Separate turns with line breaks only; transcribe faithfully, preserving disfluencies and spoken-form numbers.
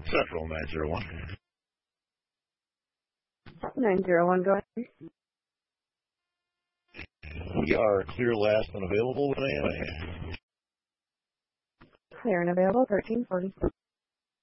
Central nine zero one.
nine zero one, go ahead.
We are clear last and available with A M A.
Clear and available, thirteen forty.